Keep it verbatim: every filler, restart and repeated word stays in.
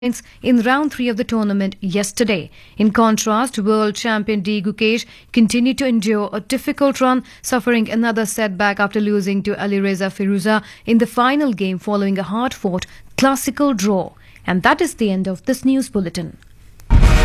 in round three of the tournament yesterday. In contrast, world champion D. Gukesh continued to endure a difficult run, suffering another setback after losing to Alireza Firuza in the final game following a hard-fought classical draw. And that is the end of this news bulletin.